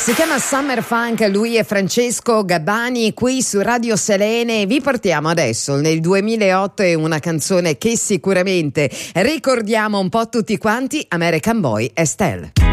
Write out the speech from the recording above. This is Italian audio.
Si chiama Summer Funk, lui è Francesco Gabbani qui su Radio Selene. Vi portiamo adesso nel 2008 e una canzone che sicuramente ricordiamo un po' tutti quanti, American Boy Estelle.